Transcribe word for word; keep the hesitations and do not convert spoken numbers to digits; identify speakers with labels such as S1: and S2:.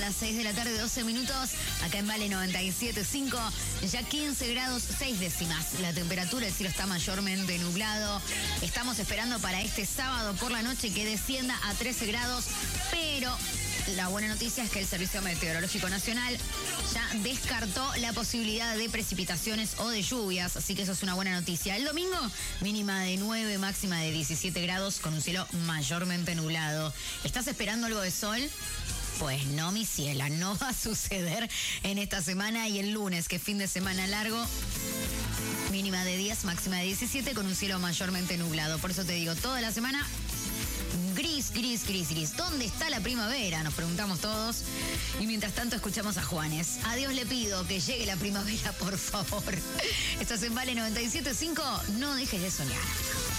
S1: las seis de la tarde, doce minutos, acá en Vale noventa y siete punto cinco, ya quince grados, seis décimas. La temperatura, el cielo está mayormente nublado. Estamos esperando para este sábado por la noche que descienda a trece grados, pero la buena noticia es que el Servicio Meteorológico Nacional ya descartó la posibilidad de precipitaciones o de lluvias, así que eso es una buena noticia. El domingo, mínima de nueve, máxima de diecisiete grados, con un cielo mayormente nublado. ¿Estás esperando algo de sol? Pues no, mi ciela, no va a suceder en esta semana. Y el lunes, que es fin de semana largo, mínima de diez, máxima de diecisiete, con un cielo mayormente nublado. Por eso te digo, toda la semana gris, gris, gris, gris. ¿Dónde está la primavera? Nos preguntamos todos. Y mientras tanto escuchamos a Juanes. A Dios le pido que llegue la primavera, por favor. Estás en Vale noventa y siete punto cinco. No dejes de soñar.